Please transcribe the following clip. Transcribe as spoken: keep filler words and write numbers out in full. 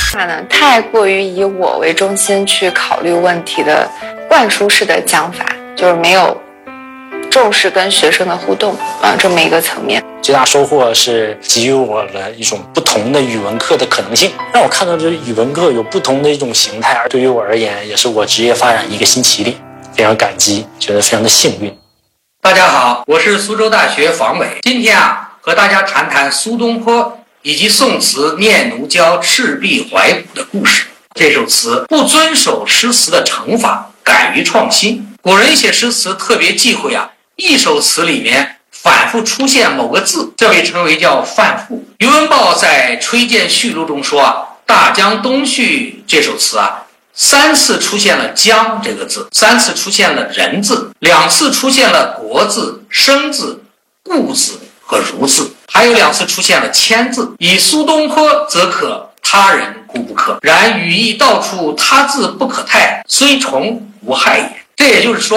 他呢太过于以我为中心去考虑问题的灌输式的讲法，就是没有重视跟学生的互动啊、呃、这么一个层面。 最大收获是给予我了一种不同的语文课的可能性，让我看到这语文课有不同的一种形态，而对于我而言也是我职业发展一个新起点，非常感激，觉得非常的幸运。 大家好，我是苏州大学房伟，今天啊和大家谈谈苏东坡以及宋词《念奴娇·赤壁怀古》的故事。这首词不遵守诗词的成法，敢于创新。古人写诗词特别忌讳啊，一首词里面反复出现某个字，这被称为叫反复。余文豹在《吹荐序录》中说啊，大江东去这首词啊，三次出现了江这个字，三次出现了人字，两次出现了国字、生字、故字和如字，还有两次出现了千字。以苏东坡则可，他人故不可，然语意到处他字不可太，虽虫无害也。这也就是说